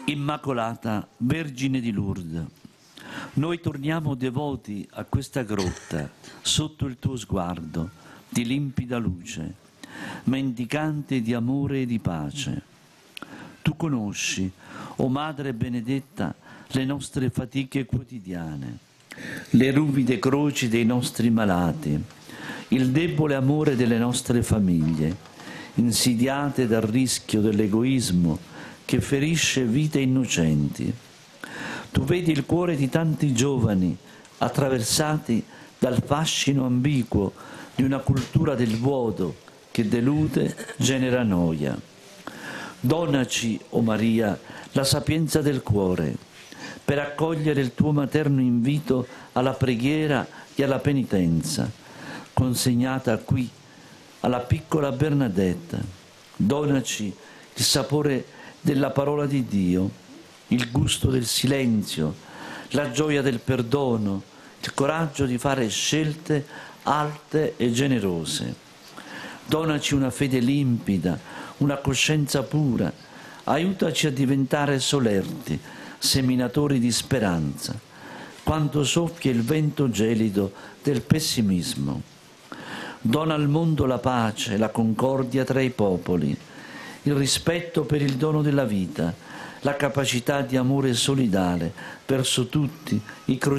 Immacolata Vergine di Lourdes, noi torniamo devoti a questa grotta sotto il tuo sguardo di limpida luce, mendicante di amore e di pace. Tu conosci, o Madre benedetta, le nostre fatiche quotidiane, le ruvide croci dei nostri malati, il debole amore delle nostre famiglie, insidiate dal rischio dell'egoismo che ferisce vite innocenti. Tu vedi il cuore di tanti giovani attraversati dal fascino ambiguo di una cultura del vuoto che delude, genera noia. Donaci, o Maria, la sapienza del cuore per accogliere il tuo materno invito alla preghiera e alla penitenza, consegnata qui alla piccola Bernadetta. Donaci il sapore della parola di Dio, il gusto del silenzio, la gioia del perdono, il coraggio di fare scelte alte e generose. Donaci una fede limpida, una coscienza pura, aiutaci a diventare solerti, seminatori di speranza, quando soffia il vento gelido del pessimismo. Dona al mondo la pace, la concordia tra i popoli, il rispetto per il dono della vita, la capacità di amore solidale verso tutti i